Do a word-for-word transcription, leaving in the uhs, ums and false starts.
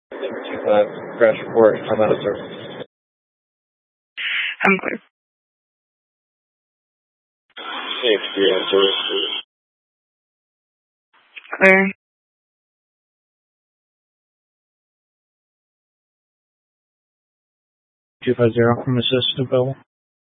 two five, crash report, I'm out of service. I'm clear. Six, three, out of service. Clear. two five zero from assist available.